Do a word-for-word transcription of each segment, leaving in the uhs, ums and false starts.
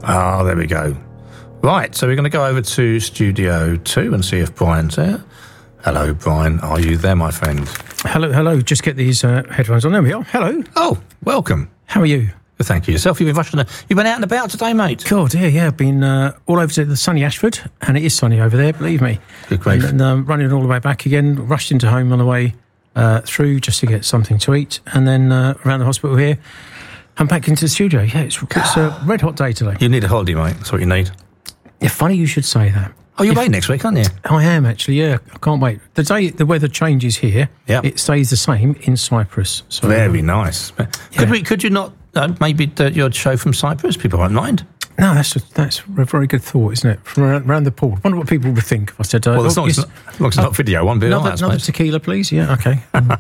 Ah, there we go. Right, so we're going to go over to Studio two and see if Brian's there. Hello, Brian. Are you there, my friend? Hello, hello. Just get these uh, headphones on. There we are. Hello. Oh, welcome. How are you? Well, thank you. Yourself? You've been rushing. You've been out and about today, mate. God, yeah, yeah. I've been uh, all over to the sunny Ashford, and it is sunny over there, believe me. Good grief. And, and um, running all the way back again, rushed into home on the way uh, through just to get something to eat, and then uh, around the hospital here, and back into the studio. Yeah, it's, it's a red hot day today. You need a holiday, mate. That's what you need. Yeah, funny you should say that. Oh, you're If- away next week, aren't you? I am actually, yeah. I can't wait. The day the weather changes here, Yep. it stays the same in Cyprus. So, Very nice. Could Yeah. we? Could you not? Uh, maybe do your show from Cyprus. People won't mind. No, that's a, that's a very good thought, isn't it? From around, around the pool. I wonder what people would think if I said, uh, Well, as oh, long as, is- it's not, as long as it's not video, one bit. another, I another suppose. tequila, please. Yeah, okay.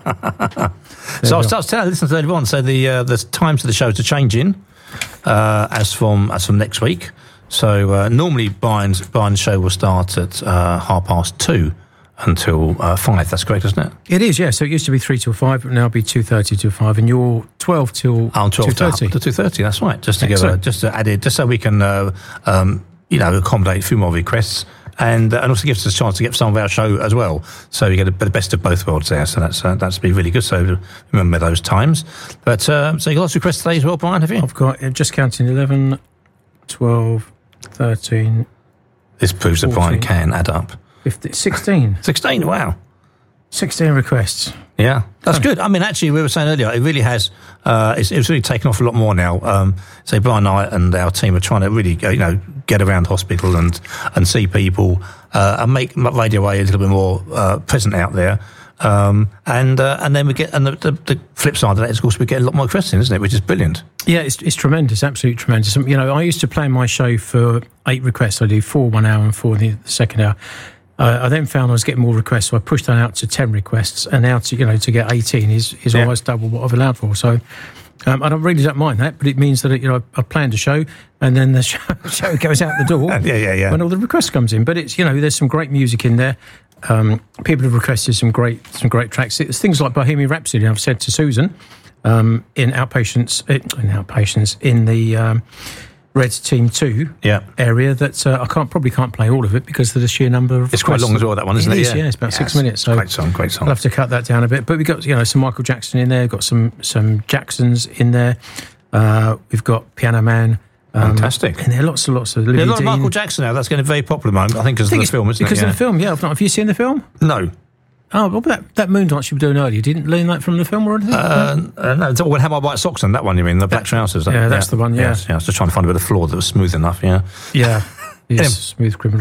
So I we was, I was telling listeners earlier on. So the uh, the times of the shows are changing uh, as from as from next week. So uh, normally Brian's Brian's show will start at uh, half past two until uh, five. That's correct, isn't it? It is, yeah. So it used to be three till five, but now it'll be two thirty till five, and you're twelve till Oh, twelve two thirty. to two thirty. That's right. Just to give a, Excellent. just to add it, just so we can uh, um, you know accommodate a few more requests. And, uh, and also gives us a chance to get some of our show as well. So you get a, the best of both worlds there. So that's uh, that's been really good. So remember those times. But uh, so you got lots of requests today as well, Brian, have you? I've got, uh, just counting, eleven, twelve, thirteen, This proves that Brian fourteen. can add up. fifteen, sixteen. sixteen, wow. sixteen requests. Yeah, that's good. I mean, actually, we were saying earlier, it really has, uh, it's, it's really taken off a lot more now. Um, so Brian and I and our team are trying to really, uh, you know, get around hospital and, and see people uh, and make Radio A a little bit more uh, present out there. Um, and uh, and then we get, and the, the, the flip side of that is, of course, we get a lot more questions, isn't it? Which is brilliant. Yeah, it's, it's tremendous, absolutely tremendous. You know, I used to plan my show for eight requests. I do four one hour and four the second hour. Uh, I then found I was getting more requests, so I pushed that out to ten requests, and now to you know to get eighteen is is Yeah. almost double what I've allowed for. So um, I don't really don't mind that, but it means that you know I planned a show, and then the show, show goes out the door. Yeah, yeah, yeah. When all the requests comes in, but it's you know there's some great music in there. Um, people have requested some great some great tracks. It's things like Bohemian Rhapsody. I've said to Susan um, in outpatients in outpatients in the. Um, Red Team Two Yeah. area that uh, I can't probably can't play all of it because of the sheer number of It's quite requests. long as well, that one, isn't it? It is, Yeah. yeah, it's about six Yes. minutes. So Great song, great song. I'll have to cut that down a bit. But we've got you know some Michael Jackson in there, got some some Jacksons in there. Uh, we've got Piano Man. Um, Fantastic. And there are lots and lots of Yeah, Lily a lot of Dean. Michael Jackson now. That's getting very popular, man. I think because I of think the it's film, isn't because it? Yeah. of the film, yeah. I've not, have you seen the film? No. Oh, well, that, that moon dance you were doing earlier, you didn't learn that from the film or anything? Uh, uh, no, it's all Have I White Socks on that one, you mean? The black trousers. Yeah, that's the one, yeah. Yes, yeah. I was just trying to find a bit of floor that was smooth enough, yeah. yeah. He's Anyway. smooth criminal.